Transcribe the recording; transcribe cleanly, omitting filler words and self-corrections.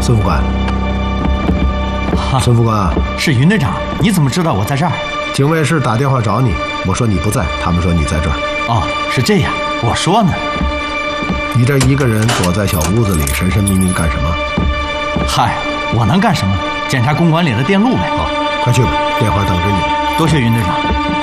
孙副官，孙副官， 是云队长，你怎么知道我在这儿？ 警卫室打电话找你，我说你不在，他们说你在这儿。 哦，是这样，我说呢。 你这一个人躲在小屋子里，神神秘秘干什么？ 嗨，我能干什么？检查公馆里的电路呗。 好，快去吧，电话等着你。 多谢云队长。